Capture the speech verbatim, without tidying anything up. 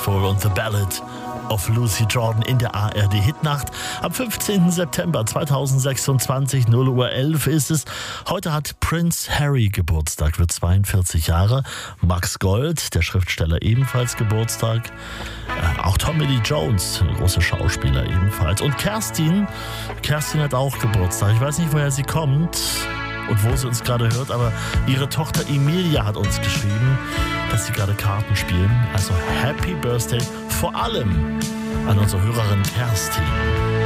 Wonderful und The Ballad of Lucy Jordan in der A R D-Hitnacht. Am fünfzehnten September zweitausendsechsundzwanzig, null Uhr elf ist es. Heute hat Prince Harry Geburtstag, wird zweiundvierzig Jahre. Max Gold, der Schriftsteller, ebenfalls Geburtstag. Äh, auch Tommy Lee Jones, große Schauspieler, ebenfalls. Und Kerstin, Kerstin hat auch Geburtstag. Ich weiß nicht, woher sie kommt und wo sie uns gerade hört, aber ihre Tochter Emilia hat uns geschrieben, dass sie gerade Karten spielen. Also Happy Birthday vor allem an unsere Hörerin Kerstin.